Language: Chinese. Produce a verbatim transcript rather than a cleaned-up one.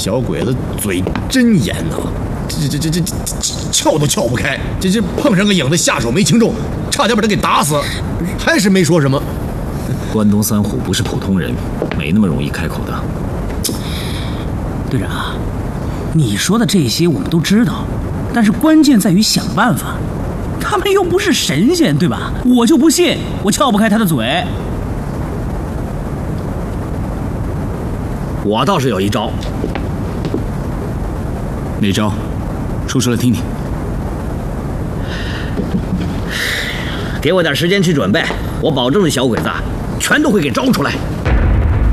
小鬼子嘴真严呐，这这这这这撬都撬不开，这这碰上个影子下手没轻重，差点把他给打死，还是没说什么。 关东三虎不是普通人，没那么容易开口的。 队长，你说的这些我们都知道，但是关键在于想办法。他们又不是神仙，对吧？我就不信我撬不开他的嘴。 我倒是有一招。 哪招？说出来听听。 给我点时间去准备，我保证这小鬼子全都会给招出来。